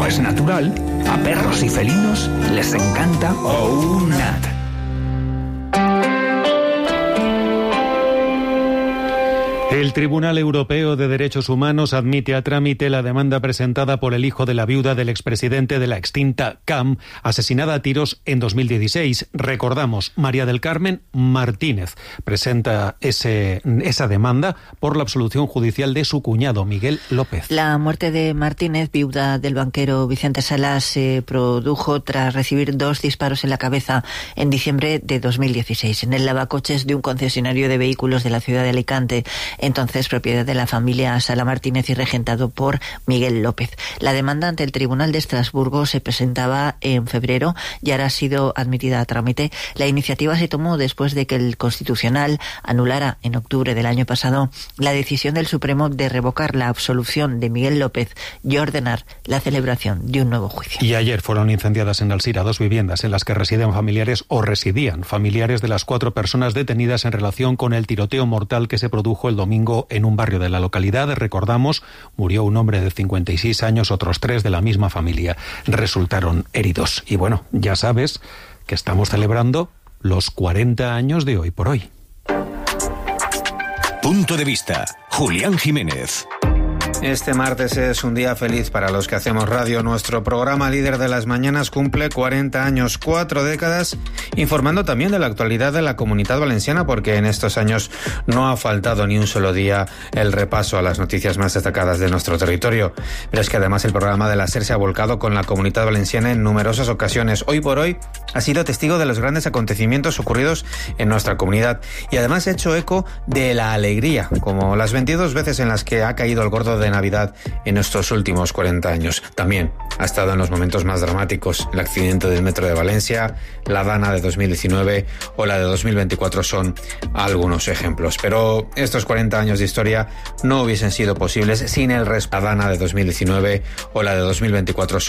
como es natural, a perros y felinos les encanta OUNAT. El Tribunal Europeo de Derechos Humanos admite a trámite la demanda presentada por el hijo de la viuda del expresidente de la extinta CAM, asesinada a tiros en 2016. Recordamos, María del Carmen Martínez presenta esa demanda por la absolución judicial de su cuñado, Miguel López. La muerte de Martínez, viuda del banquero Vicente Salas, se produjo tras recibir 2 disparos en la cabeza en diciembre de 2016 en el lavacoches de un concesionario de vehículos de la ciudad de Alicante, entonces propiedad de la familia Sala Martínez y regentado por Miguel López. La demanda ante el Tribunal de Estrasburgo se presentaba en febrero y ahora ha sido admitida a trámite. La iniciativa se tomó después de que el Constitucional anulara en octubre del año pasado la decisión del Supremo de revocar la absolución de Miguel López y ordenar la celebración de un nuevo juicio. Y ayer fueron incendiadas en Alzira 2 viviendas en las que residían familiares de las 4 personas detenidas en relación con el tiroteo mortal que se produjo el domingo en un barrio de la localidad. Recordamos, murió un hombre de 56 años, otros 3 de la misma familia resultaron heridos. Y bueno, ya sabes que estamos celebrando los 40 años de Hoy por Hoy. Punto de vista, Julián Jiménez. Este martes es un día feliz para los que hacemos radio. Nuestro programa líder de las mañanas cumple 40 años, 4 décadas, informando también de la actualidad de la Comunitat Valenciana, porque en estos años no ha faltado ni un solo día el repaso a las noticias más destacadas de nuestro territorio. Pero es que además el programa de la SER se ha volcado con la Comunitat Valenciana en numerosas ocasiones. Hoy por Hoy ha sido testigo de los grandes acontecimientos ocurridos en nuestra comunidad y además ha hecho eco de la alegría, como las 22 veces en las que ha caído el gordo de Navidad en estos últimos 40 años. También ha estado en los momentos más dramáticos. El accidente del metro de Valencia, la Dana de 2019 o la de 2024 son algunos ejemplos. Pero estos 40 años de historia no hubiesen sido posibles sin el la Dana de 2019 o la de 2024